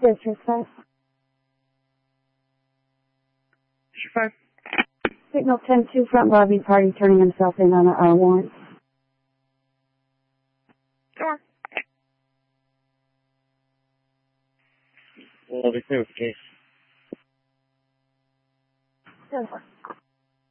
Disrespect. Five. Signal 10-2 front lobby party turning himself in on a warrant. Come on. We'll be clear with the case. 10-4.